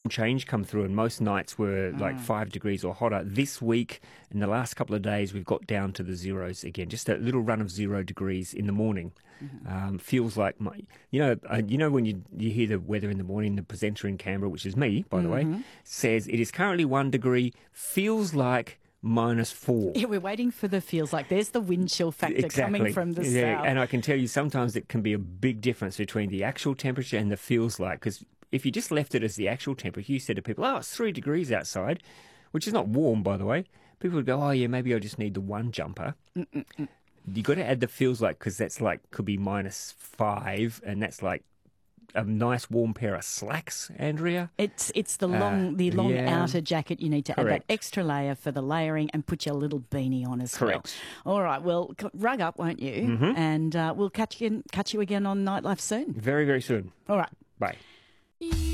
change come through, and most nights were like 5 degrees or hotter. This week, in the last couple of days, we've got down to the zeros again. Just a little run of 0 degrees in the morning. Feels like you know when you hear the weather in the morning, the presenter in Canberra, which is me, by the way, says it is currently 1 degree. Feels like -4. Yeah, we're waiting for the feels like. There's the wind chill factor coming from the south. And I can tell you sometimes it can be a big difference between the actual temperature and the feels like, because if you just left it as the actual temperature, you said to people, it's 3 degrees outside, which is not warm, by the way, people would go, yeah, maybe I just need the one jumper. You got to add the feels like, because that's like, could be -5, and that's like a nice warm pair of slacks, Andrea. It's the long outer jacket. You need to add that extra layer for the layering and put your little beanie on as well. All right, well, rug up, won't you? And we'll catch you again on Nightlife soon. Very, very soon. All right. Bye.